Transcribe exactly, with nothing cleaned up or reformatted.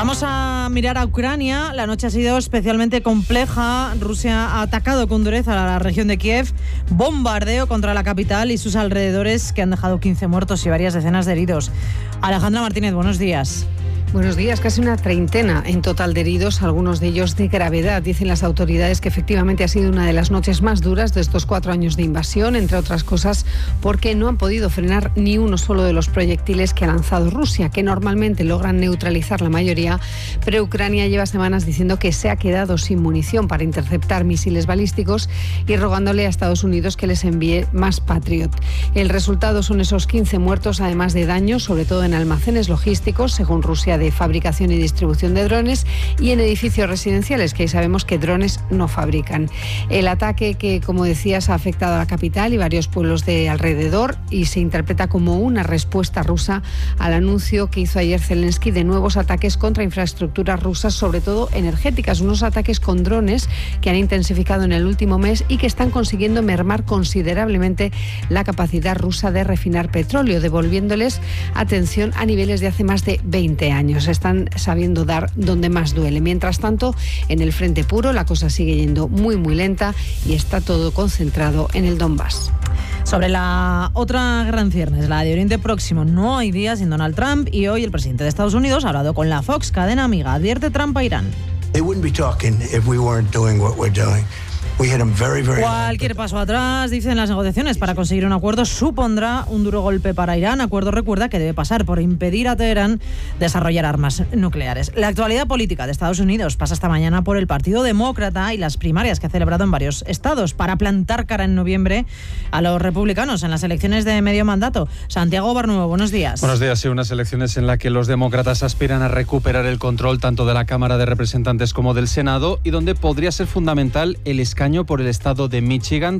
Vamos a mirar a Ucrania. La noche ha sido especialmente compleja. Rusia ha atacado con dureza a la región de Kiev, bombardeo contra la capital y sus alrededores que han dejado quince muertos y varias decenas de heridos. Alejandra Martínez, buenos días. Buenos días. Casi una treintena en total de heridos, algunos de ellos de gravedad. Dicen las autoridades que efectivamente ha sido una de las noches más duras de estos cuatro años de invasión, entre otras cosas porque no han podido frenar ni uno solo de los proyectiles que ha lanzado Rusia, que normalmente logran neutralizar la mayoría, pero Ucrania lleva semanas diciendo que se ha quedado sin munición para interceptar misiles balísticos y rogándole a Estados Unidos que les envíe más Patriot. El resultado son esos quince muertos, además de daños, sobre todo en almacenes logísticos, según Rusia, de fabricación y distribución de drones, y en edificios residenciales, que ahí sabemos que drones no fabrican. El ataque que, como decías, ha afectado a la capital y varios pueblos de alrededor y se interpreta como una respuesta rusa al anuncio que hizo ayer Zelensky de nuevos ataques contra infraestructuras rusas, sobre todo energéticas, unos ataques con drones que han intensificado en el último mes y que están consiguiendo mermar considerablemente la capacidad rusa de refinar petróleo, devolviéndoles atención a niveles de hace más de veinte años. Están sabiendo dar donde más duele. Mientras tanto, en el frente puro la cosa sigue yendo muy muy lenta y está todo concentrado en el Donbass. Sobre la otra guerra en ciernes, la de Oriente Próximo, no hay días sin Donald Trump, y hoy el presidente de Estados Unidos ha hablado con la Fox, cadena amiga. Advierte Trump a Irán. They wouldn't be talking if we weren't doing what we're doing. Very, very Cualquier paso atrás, dicen las negociaciones para conseguir un acuerdo, supondrá un duro golpe para Irán. Acuerdo, recuerda, que debe pasar por impedir a Teherán desarrollar armas nucleares. La actualidad política de Estados Unidos pasa esta mañana por el Partido Demócrata y las primarias que ha celebrado en varios estados para plantar cara en noviembre a los republicanos en las elecciones de medio mandato. Santiago Barnuevo, buenos días. Buenos días. Sí, unas elecciones en las que los demócratas aspiran a recuperar el control tanto de la Cámara de Representantes como del Senado, y donde podría ser fundamental el escaño por el estado de Michigan,